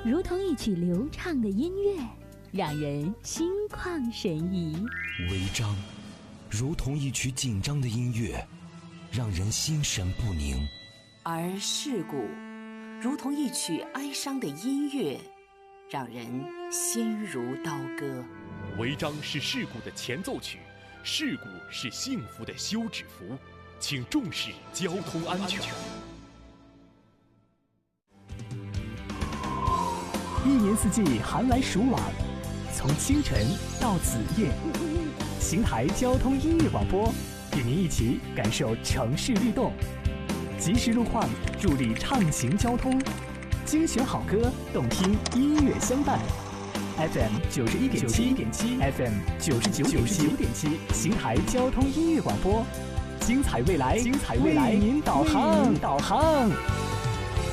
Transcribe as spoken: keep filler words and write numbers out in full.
如同一曲流畅的音乐，让人心旷神怡； 违章，如同一曲紧张的音乐，让人心神不宁； 而世故，如同一曲哀伤的音乐，让人心如刀割。 违章是事故的前奏曲，事故是幸福的休止符，请重视交通安全。 一年四季寒来暑往，从清晨到子夜，邢台交通音乐广播与您一起感受城市律动，及时路况助力畅行交通，精选好歌，动听音乐相伴。F M 九十一点七点七 ，F M 九十九点九点七，邢台交通音乐广播，精彩未来，精彩未来，为您导航，导航。